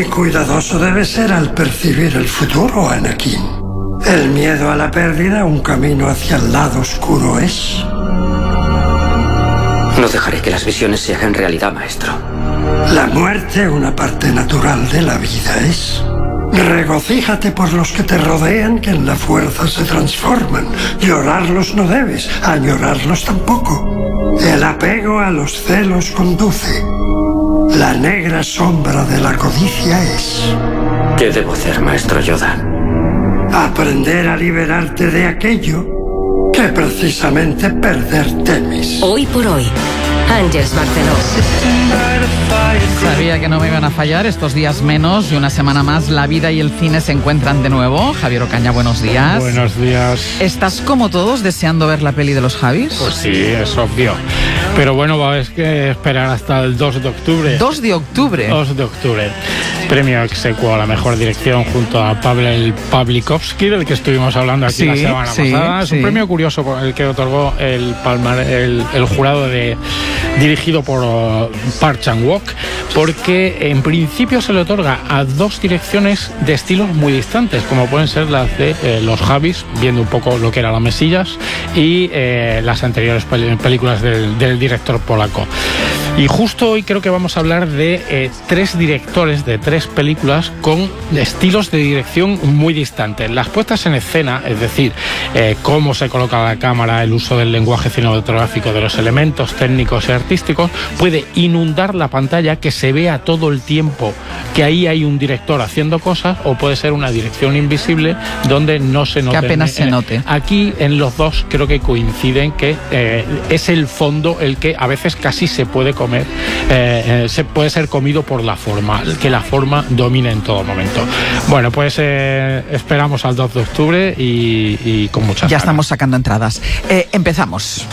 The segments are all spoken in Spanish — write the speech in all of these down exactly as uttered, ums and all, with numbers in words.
Muy cuidadoso debes ser al percibir el futuro, Anakin. El miedo a la pérdida, un camino hacia el lado oscuro es. No dejaré que las visiones se hagan realidad, maestro. La muerte, una parte natural de la vida es. Regocíjate por los que te rodean, que en la fuerza se transforman. Llorarlos no debes, añorarlos tampoco. El apego a los celos conduce. La negra sombra de la codicia es. ¿Qué debo hacer, maestro Yoda? Aprender a liberarte de aquello que precisamente perder temes. Hoy por hoy, Àngels Barceló. Sabía que no me iban a fallar estos días menos y una semana más la vida y el cine se encuentran de nuevo. Javier Ocaña, buenos días. Buenos días. ¿Estás como todos deseando ver la peli de los Javis? Pues sí, es obvio. Pero bueno, va a haber que esperar hasta el dos de octubre. ¿dos de octubre? dos de octubre. Premio exequo a la mejor dirección junto a Pavel Pawlikowski, del que estuvimos hablando aquí sí, la semana sí, pasada. Es sí. un premio curioso por el que otorgó el, palmar, el, el jurado de, dirigido por uh, Park Chan-wook, porque en principio se le otorga a dos direcciones de estilos muy distantes, como pueden ser las de eh, los Javis, viendo un poco lo que eran las mesillas, y eh, las anteriores pel- películas del, del director polaco. Y justo hoy creo que vamos a hablar de eh, tres directores de tres películas con estilos de dirección muy distantes. Las puestas en escena, es decir, eh, cómo se coloca la cámara, el uso del lenguaje cinematográfico, de los elementos técnicos y artísticos, puede inundar la pantalla, que se vea todo el tiempo que ahí hay un director haciendo cosas, o puede ser una dirección invisible donde no se note. Que apenas se note. Aquí en los dos creo que coinciden que eh, es el fondo el que a veces casi se puede comer. Comer, eh, eh, se puede ser comido por la forma, que la forma domine en todo momento. Bueno, pues eh, esperamos al dos de octubre y, y con muchas Ya ganas. estamos sacando entradas. Eh, empezamos.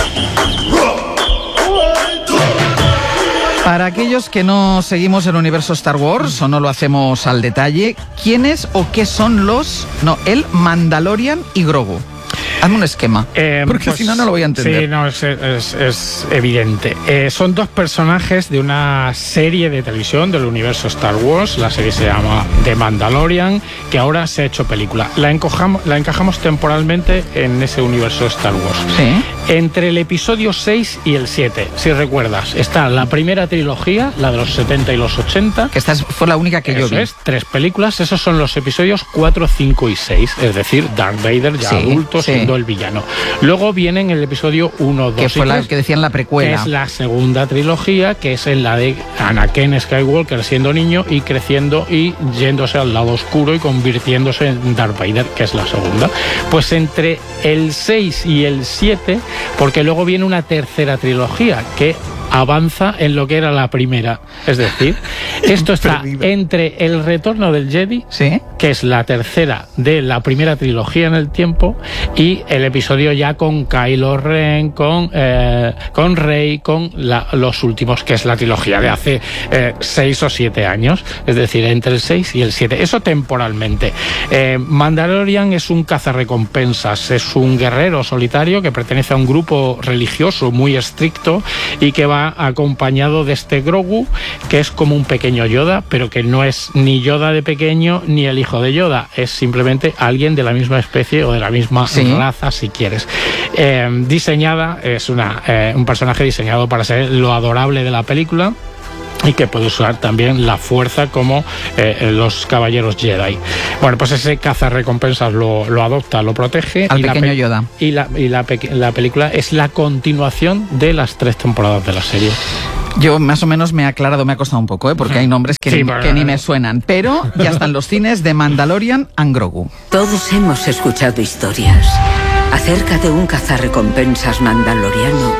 Para aquellos que no seguimos el universo Star Wars o no lo hacemos al detalle, ¿quiénes o qué son los, no, el Mandalorian y Grogu? Hazme un esquema, eh, porque pues, si no, no lo voy a entender. Sí, no, es, es, es evidente. Eh, son dos personajes de una serie de televisión del universo Star Wars. La serie se llama The Mandalorian, que ahora se ha hecho película. La, encojamos, la encajamos temporalmente en ese universo Star Wars. Sí. Entre el episodio seis y el siete, si recuerdas, está la primera trilogía, la de los setenta y los ochenta. Que esta fue la única que Eso yo vi. es, tres películas. Esos son los episodios cuatro, cinco y seis. Es decir, Darth Vader ya Sí, adulto, sí. siendo el villano. Luego vienen el episodio uno, dos Que fue y la tres, que decían la precuela. que es la segunda trilogía, que es en la de Anakin Skywalker siendo niño y creciendo y yéndose al lado oscuro y convirtiéndose en Darth Vader, que es la segunda. Pues entre el seis y el siete, porque luego viene una tercera trilogía que avanza en lo que era la primera. Es decir, esto está Perdido. entre El Retorno del Jedi, ¿Sí? que es la tercera de la primera trilogía en el tiempo, y el episodio ya con Kylo Ren, con, eh, con Rey, con la, los últimos, que es la trilogía de hace eh, seis o siete años, es decir, entre el seis y el siete. Eso temporalmente. Eh, Mandalorian es un cazarrecompensas, es un guerrero solitario que pertenece a un grupo religioso muy estricto y que va acompañado de este Grogu, que es como un pequeño Yoda, pero que no es ni Yoda de pequeño ni el hijo de Yoda, es simplemente alguien de la misma especie o de la misma Sí. raza, si quieres. Eh, diseñada, es una, eh, un personaje diseñado para ser lo adorable de la película, y que puede usar también la fuerza como eh, los caballeros Jedi. Bueno, pues ese cazarrecompensas lo, lo adopta, lo protege. Al y pequeño la pe- Yoda. Y, la, y la, pe- la película es la continuación de las tres temporadas de la serie. Yo más o menos me he aclarado, me ha costado un poco, ¿eh? Porque hay nombres que, Sí, ni, pero- que ni me suenan. Pero ya están los cines de Mandalorian and Grogu. Todos hemos escuchado historias acerca de un cazarrecompensas mandaloriano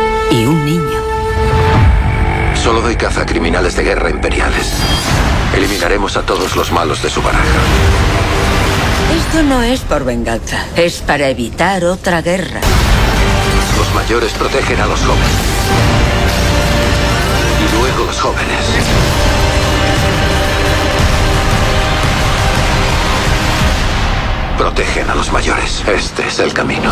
y un niño. Solo doy caza a criminales de guerra imperiales. Eliminaremos a todos los malos de su baraja. Esto no es por venganza, es para evitar otra guerra. Los mayores protegen a los jóvenes. Y luego los jóvenes protegen protegen a los mayores. Este es el camino.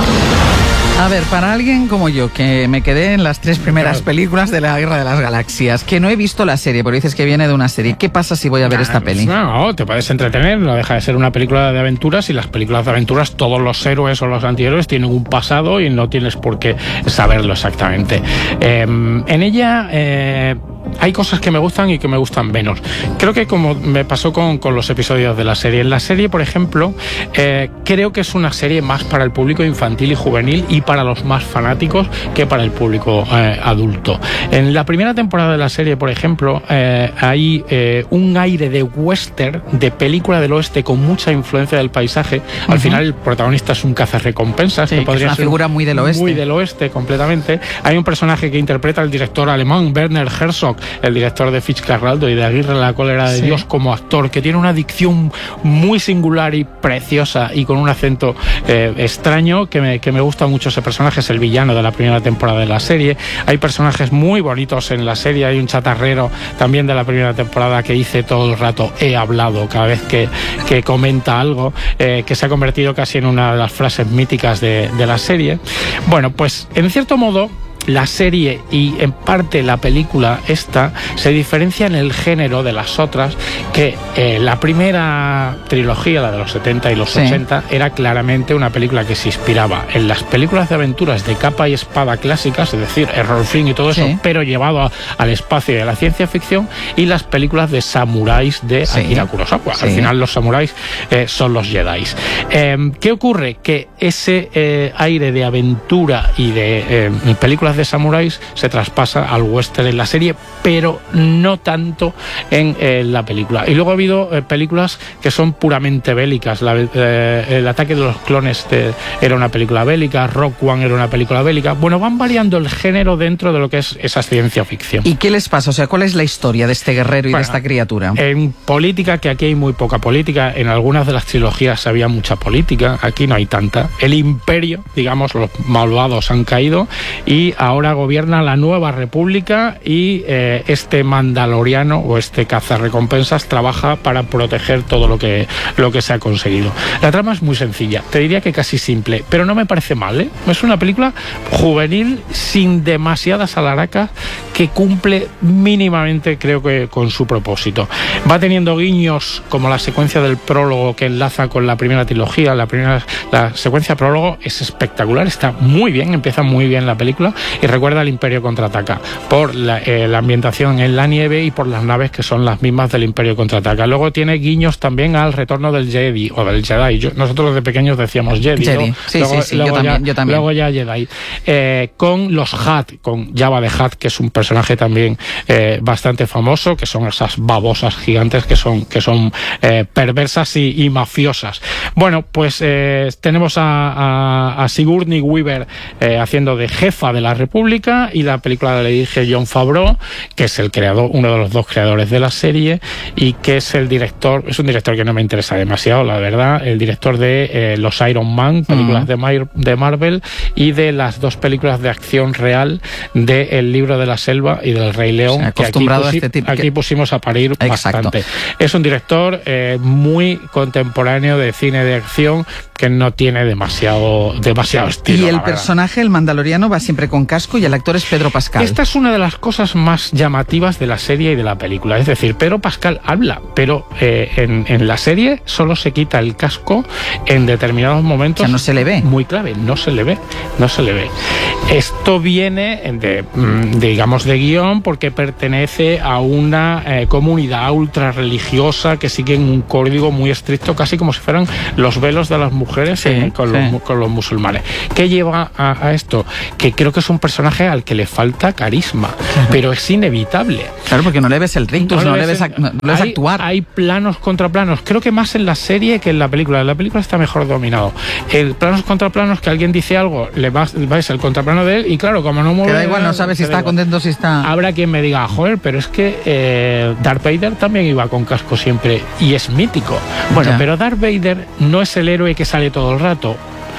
A ver, para alguien como yo, que me quedé en las tres primeras Claro. películas de la Guerra de las Galaxias, que no he visto la serie, porque dices que viene de una serie, ¿qué pasa si voy a ver esta peli? No, te puedes entretener, no deja de ser una película de aventuras, y las películas de aventuras, todos los héroes o los antihéroes tienen un pasado y no tienes por qué saberlo exactamente. Eh, en ella... Eh, hay cosas que me gustan y que me gustan menos. Creo que como me pasó con, con los episodios de la serie. En la serie, por ejemplo, eh, creo que es una serie más para el público infantil y juvenil y para los más fanáticos que para el público eh, adulto. En la primera temporada de la serie, por ejemplo, eh, hay eh, un aire de western, de película del oeste con mucha influencia del paisaje. Al Uh-huh. final el protagonista es un cazarrecompensas, Sí, que que podría es una ser figura muy del oeste. Muy del oeste, completamente. Hay un personaje que interpreta el director alemán Werner Herzog, el director de Fitzcarraldo y de Aguirre la cólera de Sí. Dios, como actor, que tiene una dicción muy singular y preciosa y con un acento eh, extraño que me, que me gusta mucho. Ese personaje es el villano de la primera temporada de la serie. Hay personajes muy bonitos en la serie. Hay un chatarrero también de la primera temporada que dice todo el rato he hablado cada vez que, que comenta algo, eh, que se ha convertido casi en una de las frases míticas de, de la serie. Bueno, pues en cierto modo la serie y en parte la película esta se diferencia en el género de las otras, que eh, la primera trilogía, la de los setenta y los Sí. ochenta, era claramente una película que se inspiraba en las películas de aventuras de capa y espada clásicas, es decir, Errol Flynn y todo eso, Sí. pero llevado a- al espacio y a la ciencia ficción, y las películas de samuráis de Sí. Akira Kurosawa. Sí. Al final los samuráis eh, son los jedis. Eh, ¿Qué ocurre? Que ese eh, aire de aventura y de eh, películas de samuráis se traspasa al western en la serie, pero no tanto en eh, la película. Y luego ha habido eh, películas que son puramente bélicas. La, eh, el ataque de los clones de- era una película bélica, Rock One era una película bélica. Bueno, van variando el género dentro de lo que es esa ciencia ficción. ¿Y qué les pasa? O sea, ¿cuál es la historia de este guerrero y Bueno, de esta criatura? En política, que aquí hay muy poca política, en algunas de las trilogías había mucha política, aquí no hay tanta. El imperio, digamos, los malvados han caído y ahora gobierna la nueva república, y eh, este mandaloriano o este cazarrecompensas trabaja para proteger todo lo que, lo que se ha conseguido. La trama es muy sencilla, te diría que casi simple, pero no me parece mal, ¿eh? Es una película juvenil sin demasiadas alaracas que cumple mínimamente, creo que, con su propósito. Va teniendo guiños como la secuencia del prólogo que enlaza con la primera trilogía. La primera, la secuencia prólogo es espectacular, está muy bien, empieza muy bien la película y recuerda al Imperio Contraataca por la, eh, la ambientación en la nieve y por las naves que son las mismas del Imperio Contraataca. Luego tiene guiños también al retorno del Jedi o del Jedi. Yo, nosotros de pequeños decíamos Jedi. Jedi. ¿no? Sí, luego, sí, sí, luego yo también, ya, yo también. Luego ya Jedi. Eh, con los Hutt, con Jabba de Hutt, que es un personaje también eh, bastante famoso, que son esas babosas gigantes que son, que son eh, perversas y, y mafiosas. Bueno, pues eh, tenemos a, a, a Sigourney Weaver eh, haciendo de jefa de la República, y la película la dirige Jon Favreau, que es el creador, uno de los dos creadores de la serie, y que es el director, es un director que no me interesa demasiado, la verdad, el director de eh, los Iron Man, películas Mm. de, Mar de Marvel, y de las dos películas de acción real de El libro de la selva y del Rey León, O sea, que aquí, acostumbrado a pusi este tipo- aquí que- pusimos a parir Exacto. bastante. Es un director eh, muy contemporáneo de cine de acción que no tiene demasiado, demasiado estilo. Y el la verdad. personaje, el mandaloriano, va siempre con casco y el actor es Pedro Pascal. Esta es una de las cosas más llamativas de la serie y de la película. Es decir, Pedro Pascal habla, pero eh, en, en la serie solo se quita el casco en determinados momentos. O sea, no se le ve. Muy clave, no se le ve, no se le ve. Esto viene de, mm, de, digamos, de guión, porque pertenece a una eh, comunidad ultra religiosa que siguen un código muy estricto, casi como si fueran los velos de las mujeres Sí, eh, con, sí. los, con los musulmanes. ¿Qué lleva a, a esto? Que creo que es un personaje al que le falta carisma, pero es inevitable. Claro, porque no le ves el rictus, no, le ves, en- ac- no, no le ves hay, actuar. Hay planos contra planos, creo que más en la serie que en la película. En la película está mejor dominado. El planos contra planos, que alguien dice algo, le vas, vais al contraplano de él, y claro, como no mueve... Te da igual, no sabes si te da está igual. contento, si está... Habrá quien me diga, joder, pero es que eh, Darth Vader también iba con casco siempre y es mítico. Bueno, Ya. pero Darth Vader no es el héroe que sale todo el rato.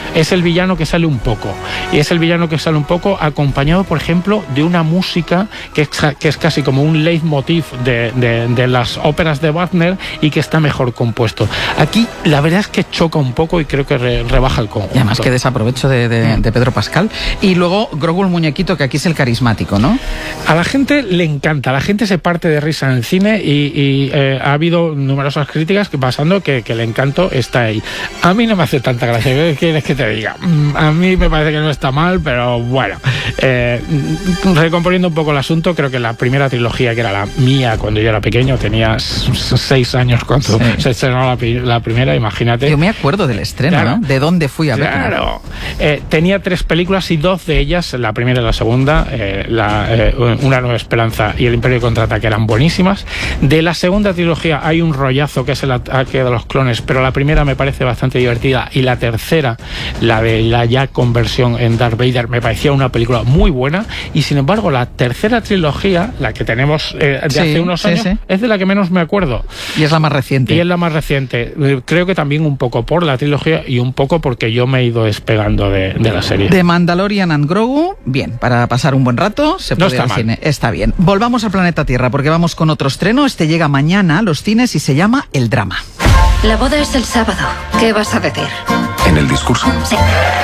Es el villano que sale un poco. Y es el villano que sale un poco acompañado, por ejemplo, de una música que es, que es casi como un leitmotiv de, de, de las óperas de Wagner y que está mejor compuesto. Aquí la verdad es que choca un poco y creo que re, rebaja el conjunto. Y además que desaprovecho de, de, de Pedro Pascal. Y luego Grogu el muñequito, que aquí es el carismático, ¿no? A la gente le encanta, la gente se parte de risa en el cine y, y eh, ha habido numerosas críticas que pasando que, que el encanto está ahí. A mí no me hace tanta gracia, ¿qué quieres que te diga? A mí me parece que no está mal, pero bueno, eh, recomponiendo un poco el asunto, creo que la primera trilogía, que era la mía cuando yo era pequeño, tenía seis años cuando sí. se estrenó la, la primera, imagínate. Yo me acuerdo del estreno, claro, ¿no? De dónde fui a verla. Claro, eh, tenía tres películas y dos de ellas, la primera y la segunda, eh, la, eh, Una Nueva Esperanza y El Imperio Contraataca, eran buenísimas. De la segunda trilogía hay un rollazo que es el Ataque de los Clones, pero la primera me parece bastante divertida y la tercera, la de la ya conversión en Darth Vader, me parecía una película muy buena. Y sin embargo la tercera trilogía, la que tenemos eh, de sí, hace unos sí, años, sí. es de la que menos me acuerdo. Y es la más reciente. Y es la más reciente. Creo que también un poco por la trilogía y un poco porque yo me he ido despegando de, de la serie. De Mandalorian and Grogu, bien, para pasar un buen rato, se puede ir al cine. Está bien. Volvamos al planeta Tierra porque vamos con otro estreno. Este llega mañana a los cines y se llama El Drama. La boda es el sábado. ¿Qué vas a decir? En el discurso. Sí.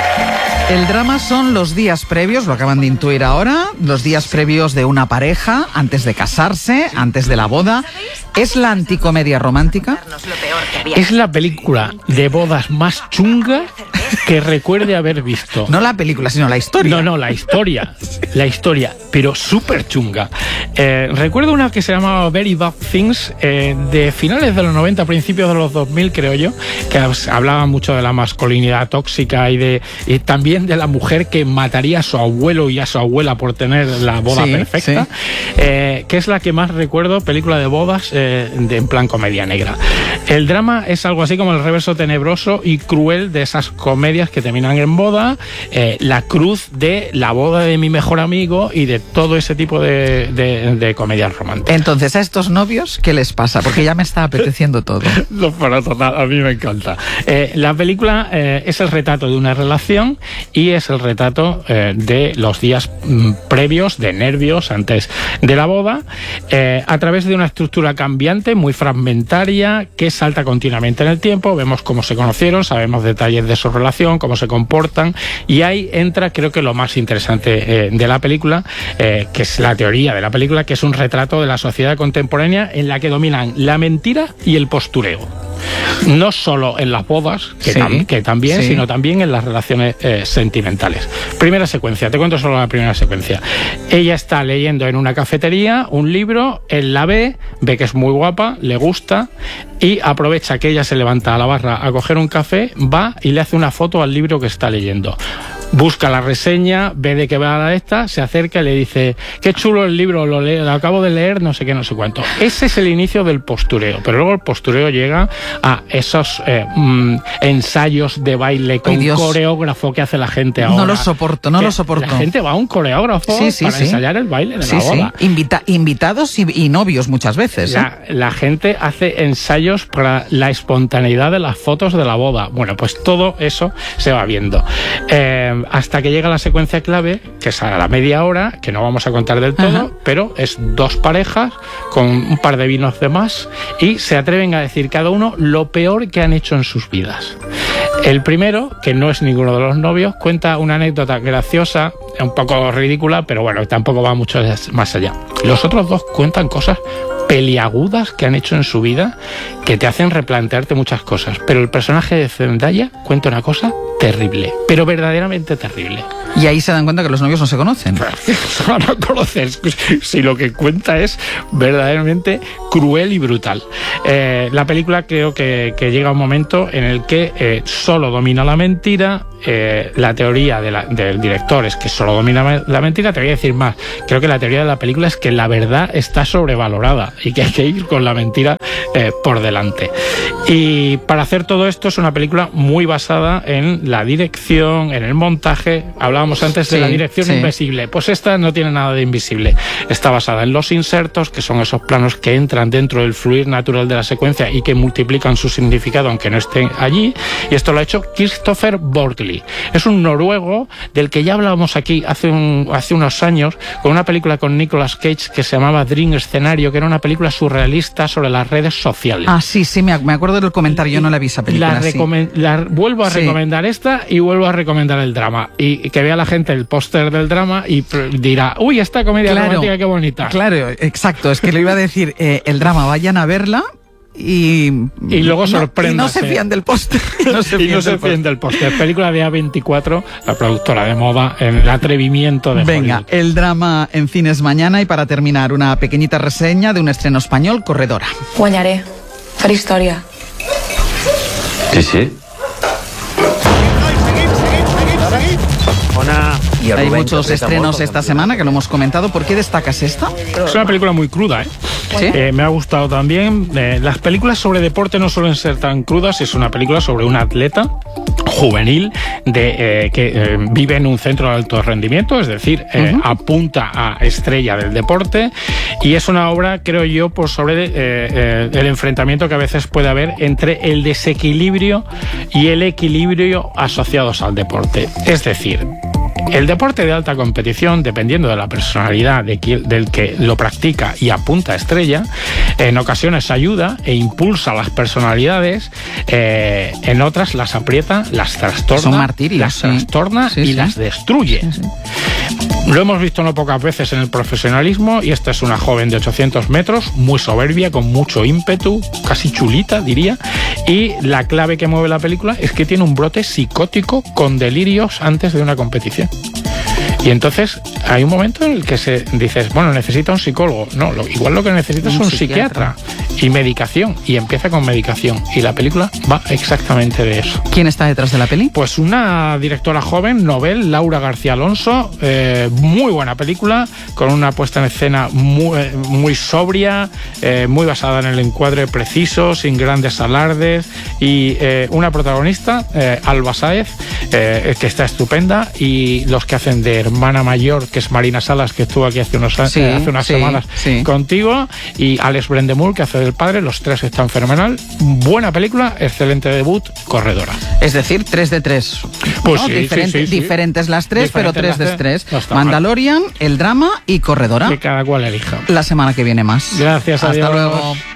El drama son los días previos, lo acaban de intuir ahora, los días previos de una pareja, antes de casarse, antes de la boda. ¿Es la anticomedia romántica? Es la película de bodas más chunga que recuerde haber visto. No la película, sino la historia. No, no, la historia. La historia, pero súper chunga. Eh, recuerdo una que se llamaba Very Bad Things, eh, de finales de los noventa, principios de los dos mil, creo yo, que hablaba mucho de la masculinidad tóxica y de y también de la mujer que mataría a su abuelo y a su abuela por tener la boda sí, perfecta, sí. Eh, que es la que más recuerdo, película de bodas eh, de, en plan comedia negra. El drama es algo así como el reverso tenebroso y cruel de esas comedias que terminan en boda, eh, la cruz de la boda de mi mejor amigo y de todo ese tipo de, de, de comedias románticas. Entonces, a estos novios, ¿qué les pasa? Porque ya me está apeteciendo todo. No, para total, a mí me encanta. Eh, la película eh, es el retrato de una relación y es el retrato eh, de los días mm, previos, de nervios antes de la boda, eh, a través de una estructura cambiante, muy fragmentaria, que salta continuamente en el tiempo. Vemos cómo se conocieron, sabemos detalles de su relación, cómo se comportan, y ahí entra, creo que lo más interesante eh, de la película, eh, que es la teoría de la película, que es un retrato de la sociedad contemporánea en la que dominan la mentira y el postureo. No solo en las bodas, que, sí, tam que también, sí. sino también en las relaciones eh, sentimentales. Primera secuencia, te cuento solo la primera secuencia. Ella está leyendo en una cafetería un libro, él la ve, ve que es muy guapa, le gusta y aprovecha que ella se levanta a la barra a coger un café, va y le hace una foto al libro que está leyendo. Busca la reseña, ve de qué va la esta, se acerca y le dice: qué chulo el libro, lo, le lo acabo de leer, no sé qué, no sé cuánto. Ese es el inicio del postureo, pero luego el postureo llega a esos eh, mm, ensayos de baile con Ay, coreógrafo que hace la gente ahora. No lo soporto, no lo soporto. La gente va a un coreógrafo sí, sí, para sí. ensayar el baile de sí, la boda. Sí. Invita invitados y, y novios muchas veces. ¿eh? La, la gente hace ensayos para la espontaneidad de las fotos de la boda. Bueno, pues todo eso se va viendo. Eh, hasta que llega la secuencia clave, que es a la media hora, que no vamos a contar del todo, Ajá. pero es dos parejas con un par de vinos de más y se atreven a decir cada uno lo peor que han hecho en sus vidas. El primero, que no es ninguno de los novios, cuenta una anécdota graciosa, un poco ridícula, pero bueno, tampoco va mucho más allá. Los otros dos cuentan cosas peliagudas que han hecho en su vida que te hacen replantearte muchas cosas, pero el personaje de Zendaya cuenta una cosa terrible, pero verdaderamente terrible. Y ahí se dan cuenta que los novios no se conocen. Se van a conocer si lo que cuenta es verdaderamente cruel y brutal. Eh, la película creo que, que llega un momento en el que eh, solo domina la mentira. Eh, la teoría de la, del director es que solo domina la mentira. Te voy a decir más. Creo que la teoría de la película es que la verdad está sobrevalorada y que hay que ir con la mentira eh, por delante. Y para hacer todo esto es una película muy basada en la dirección, en el montaje. Hablábamos antes de Sí, la dirección sí. invisible. Pues esta no tiene nada de invisible. Está basada en los insertos, que son esos planos que entran dentro del fluir natural de la secuencia y que multiplican su significado aunque no estén allí. Y esto lo ha hecho Kristoffer Borgli. Es un noruego del que ya hablábamos aquí hace, un, hace unos años con una película con Nicolas Cage que se llamaba Dream Escenario, que era una película surrealista sobre las redes sociales. Ah, sí, sí, me, me acuerdo del comentario, yo no la vi esa película. La sí. recomen- la, vuelvo a Sí. recomendar esta y vuelvo a recomendar el drama. Y, y que vea la gente el póster del drama y pr- dirá, uy, esta comedia Claro, romántica, qué bonita. Claro, exacto, es que le iba a decir, eh, el drama, vayan a verla y... Y luego no, sorpréndase. y no se fían del póster. No se y fían no se del fíen póster. del póster. Película de A veinticuatro, la productora de moda, en el atrevimiento de Venga, Hollywood. el drama en cines mañana y para terminar una pequeñita reseña de un estreno español, Corredora. Guanyaré. Faré història. Sí, sí. Hay muchos estrenos esta semana que lo hemos comentado. ¿Por qué destacas esta? Es una película muy cruda, ¿eh? ¿Sí? Eh, me ha gustado también. Eh, las películas sobre deporte no suelen ser tan crudas. Es una película sobre un atleta juvenil de, eh, que eh, vive en un centro de alto rendimiento, es decir, eh, uh-huh. apunta a estrella del deporte, y es una obra, creo yo, por sobre eh, eh, el enfrentamiento que a veces puede haber entre el desequilibrio y el equilibrio asociados al deporte. Es decir, el deporte de alta competición, dependiendo de la personalidad de quien, del que lo practica y apunta a estrella, en ocasiones ayuda e impulsa a las personalidades, eh, en otras las aprieta, las trastorna, Son martirios, las sí. trastorna Sí, y sí. las destruye. Sí, sí. Lo hemos visto no pocas veces en el profesionalismo, y esta es una joven de ochocientos metros, muy soberbia, con mucho ímpetu, casi chulita, diría, y la clave que mueve la película es que tiene un brote psicótico con delirios antes de una competición. Y entonces hay un momento en el que se dices, bueno, necesita un psicólogo. No, lo, igual lo que necesita es Un un psiquiatra. psiquiatra y medicación, y empieza con medicación, y la película va exactamente de eso. ¿Quién está detrás de la peli? Pues una directora joven, novel, Laura García Alonso, eh, muy buena película, con una puesta en escena muy, muy sobria, eh, muy basada en el encuadre preciso, sin grandes alardes, y eh, una protagonista, eh, Alba Sáez, eh, que está estupenda, y los que hacen de hermana mayor, que es Marina Salas, que estuvo aquí hace, unos, Sí, eh, hace unas sí, semanas sí. contigo, y Alex Brendemul, que hace del padre. Los tres están fenomenal. Buena película, excelente debut, Corredora. Es decir, tres de tres. Pues ¿no? sí, Diferente- sí, sí, sí. Diferentes las tres, Diferentes pero tres de las tres. tres. No está mal. Mandalorian, el drama y Corredora. Que cada cual elija. La semana que viene más. Gracias, Hasta adiós. luego.